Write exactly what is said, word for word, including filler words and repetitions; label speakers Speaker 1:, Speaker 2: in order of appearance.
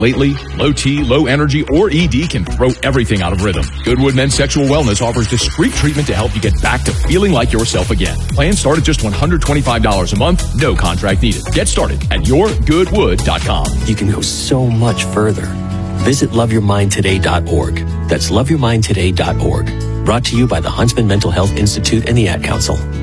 Speaker 1: Lately, low T, low energy, or E D can throw everything out of rhythm. Goodwood Men's Sexual Wellness offers discreet treatment to help you get back to feeling like yourself again. Plans start at just one hundred twenty-five dollars a month, no contract needed. Get started at your goodwood dot com.
Speaker 2: You can go so much further. Visit love your mind today dot org. That's love your mind today dot org. Brought to you by the Huntsman Mental Health Institute and the Ad Council.